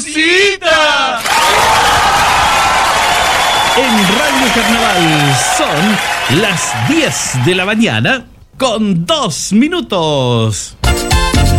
cosita! En Radio Carnaval son las 10 de la mañana con 2 minutos.